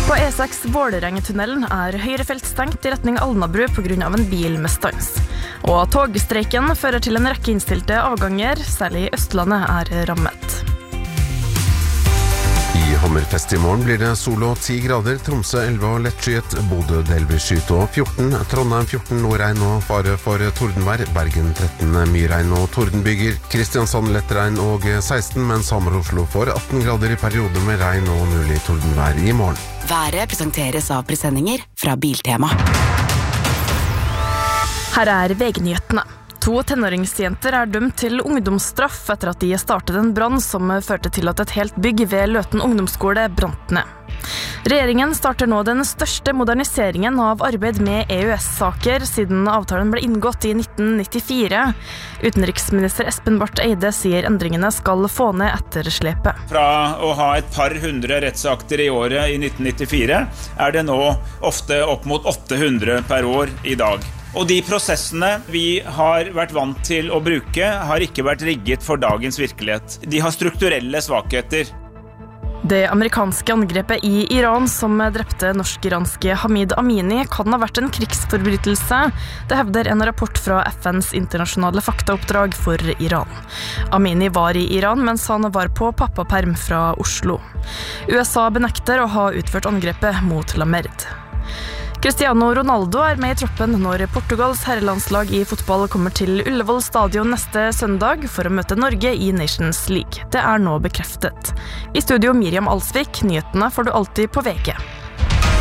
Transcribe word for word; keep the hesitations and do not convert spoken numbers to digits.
På E seks Vålerengetunnelen er høyrefelt stengt i retning Alnabru på grunn av en bil med stans. Og togstreiken fører til en rekke innstilte avganger, særlig Østlandet er rammet. I Hammerfest i morgen blir det sol og ti grader, Tromsø elleve og lettskyet, Bodø delvis skyet og fjorten, Trondheim fjorten, nordregn og fare for tordenvær, Bergen tretten, myrregn og tordenbyger, Kristiansand lettregn og seksten, mens Hamar og Oslo får atten grader i perioder med regn og mulig tordenvær i morgen. Været presenteres av presendinger fra Biltema. Her er V G-nyhetene. To tenåringsjenter er dømt til ungdomsstraff etter at de startet en brann som førte til at et helt bygg ved Løten ungdomsskole brant ned. Regjeringen starter nå den største moderniseringen av arbeid med E U S-saker siden avtalen ble inngått i nitten nittifire. Utenriksminister Espen Barth Eide sier endringene skal få ned etterslepet. Fra å ha et par hundre rettsakter i året i nitten nittifire er det nå ofte opp mot åtte hundre per år i dag. Og de prosessene vi har vært vant til å bruke har ikke vært rigget for dagens virkelighet. De har strukturelle svakheter. Det amerikanske angrepet i Iran som drepte norsk-iranske Hamid Amini kan ha vært en krigsforbrytelse. Det hevder en rapport fra F N's internasjonale faktaoppdrag for Iran. Amini var i Iran mens han var på pappaperm fra Oslo. U S A benekter å ha utført angrepet mot Lamerd. Cristiano Ronaldo er med i troppen når Portugals herrelandslag i fotball kommer til Ullevål stadion neste søndag for å møte Norge i Nations League. Det er nå bekreftet. I studio Miriam Alsvik, nyhetene får du alltid på V G.